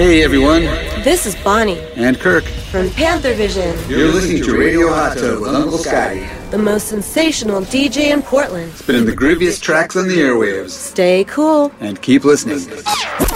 Hey everyone. This is Bonnie. And Kirk. From Panther Vision. You're listening to Radio Hot Tub with Uncle Scotty. The most sensational DJ in Portland. Spinning the grooviest tracks on the airwaves. Stay cool. And keep listening.